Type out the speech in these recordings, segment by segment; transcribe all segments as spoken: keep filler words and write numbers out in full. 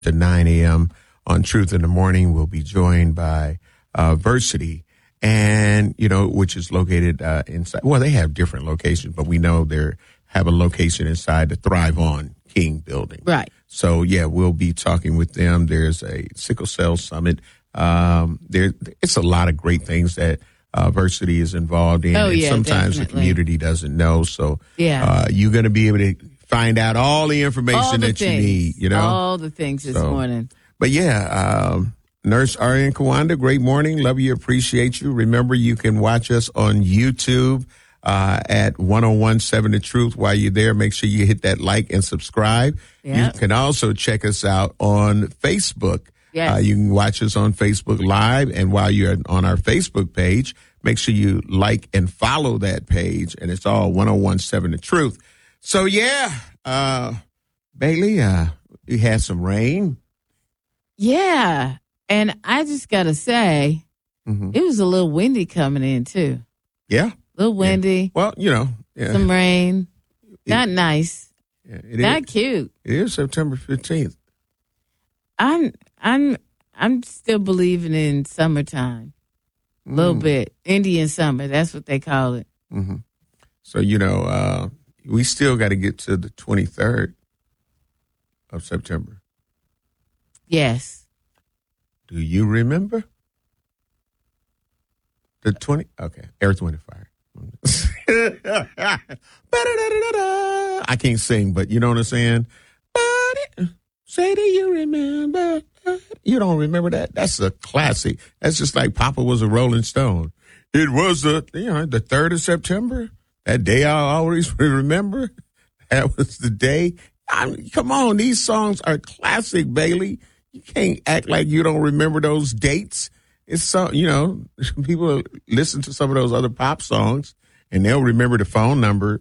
to nine a.m. on Truth in the Morning. We'll be joined by uh, Versity, and, you know, which is located uh, inside. Well, they have different locations, but we know they have a location inside the Thrive On King building. Right. So, yeah, we'll be talking with them. There's a sickle cell summit. Um, there, it's a lot of great things that uh, Versity is involved in. Oh, and yeah, sometimes definitely. the community doesn't know. So, yeah. uh, you're going to be able to find out all the information all the that things, you need, you know? All the things this so, morning. But, yeah, um, Nurse Arian Kawanda, great morning. Love you, appreciate you. Remember, you can watch us on YouTube uh, at one oh one seven The Truth. While you're there, make sure you hit that like and subscribe. Yep. You can also check us out on Facebook. Yes. Uh, you can watch us on Facebook Live. And while you're on our Facebook page, make sure you like and follow that page. And it's all one oh one seven The Truth. So, yeah, uh, Bailey, uh, we had some rain. Yeah. And I just got to say, Mm-hmm. it was a little windy coming in, too. Yeah. A little windy. Yeah. Well, you know. Yeah. Some rain. Not it, nice. Yeah, it Not is, cute. It is September fifteenth. I'm I'm I'm still believing in summertime. A Mm. little bit. Indian summer. That's what they call it. Mm-hmm. So, you know, uh, we still got to get to the twenty-third of September. Yes. Do you remember? The twenty? Okay. Earth, Wind, and Fire. I can't sing, but you know what I'm saying? Say, do you remember? You don't remember that? That's a classic. That's just like Papa was a Rolling Stone. It was the, you know, the third of September. That day I always remember. That was the day. I mean, come on, these songs are classic, Bailey. You can't act like you don't remember those dates. It's so, you know, people listen to some of those other pop songs and they'll remember the phone number.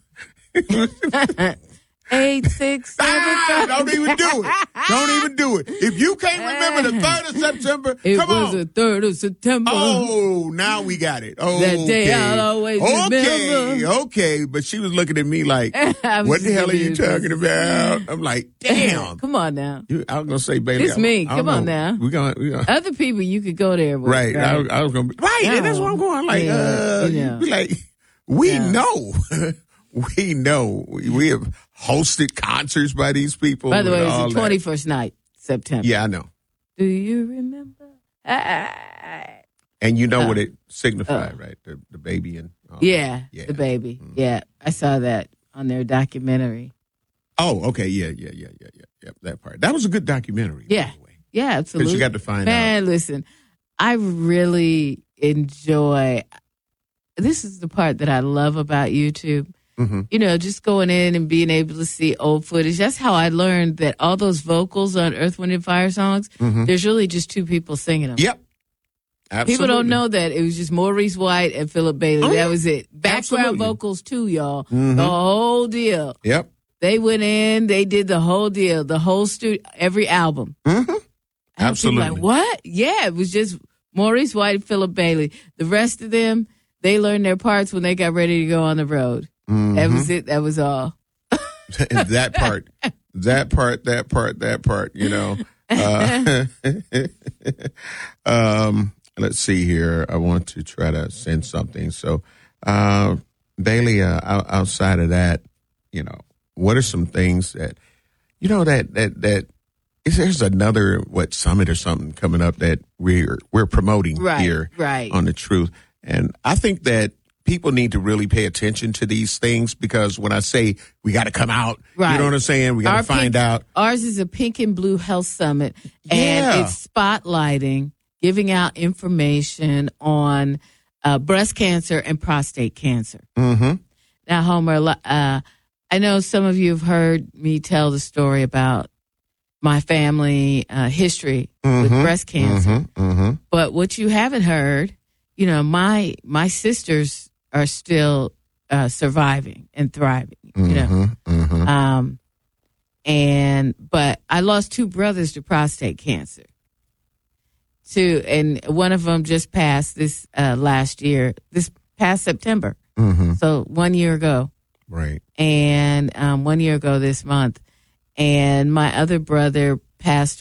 Eight, six, seven, ah, five. don't even do it. Don't even do it. If you can't remember the third of September, it come was on. the third of September. Oh, now we got it. Oh, that day okay. I'll always okay, remember. Okay, but she was looking at me like, what the hell are you talking about? I'm like, damn. Come on now. You, I was going to say, Bailey. It's me. I, I Come on know. now. We're gonna, we gonna, Other people you could go there with. right. Right. I, I was going to be, right. No. And that's what I'm going like, yeah, uh, you know. be like, we yeah. know. We know. We, we have hosted concerts by these people. By the way, it's the that. twenty-first night, September. Yeah, I know. Do you remember? Ah. And you know uh, what it signified, uh, right? The, the baby and all yeah, that. Yeah, the baby. Mm-hmm. Yeah, I saw that on their documentary. Oh, okay. Yeah, yeah, yeah, yeah, yeah. Yep, that part. That was a good documentary. Yeah. By the way. Yeah, absolutely. Because you got to find Man, out. listen, I really enjoy. This is the part that I love about YouTube. Mm-hmm. You know, just going in and being able to see old footage. That's how I learned that all those vocals on Earth, Wind, and Fire songs, Mm-hmm. there's really just two people singing them. Yep. Absolutely. People don't know that. It was just Maurice White and Philip Bailey. Oh, that yeah. was it. Background Absolutely. vocals too, y'all. Mm-hmm. The whole deal. Yep. They went in, they did the whole deal, the whole studio, every album. Mm-hmm. And Absolutely. people like, what? Yeah, it was just Maurice White and Philip Bailey. The rest of them, they learned their parts when they got ready to go on the road. Mm-hmm. That was it. That was all. that part, that part, that part, that part, you know. Uh, um, let's see here. I want to try to send something. So, uh, Bailey, uh, outside of that, you know, what are some things that, you know, that, that, that, is there's another, what, summit or something coming up that we're, we're promoting Right, here right. on The Truth. And I think that people need to really pay attention to these things because when I say we got to come out, Right. you know what I'm saying? We got to find pink, out. Ours is a pink and blue health summit, and Yeah. it's spotlighting, giving out information on uh, breast cancer and prostate cancer. Mm-hmm. Now, Homer, uh, I know some of you have heard me tell the story about my family uh, history Mm-hmm. with breast cancer, Mm-hmm. Mm-hmm. but what you haven't heard, you know, my my sisters are still uh, surviving and thriving, you know. Mm-hmm. Mm-hmm. Um, and but I lost two brothers to prostate cancer. Two, and one of them just passed this uh, last year, this past September. Mm-hmm. So one year ago, Right. and um, one year ago this month, and my other brother passed